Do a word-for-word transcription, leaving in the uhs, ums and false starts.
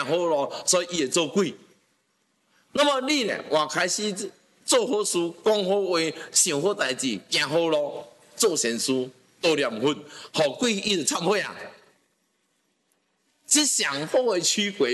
好路，所以伊会做鬼。那么你呢，我开始做好事、讲好话、想好代志、行好路、做善事、多念佛，互鬼伊就忏悔啊！这上好的驱鬼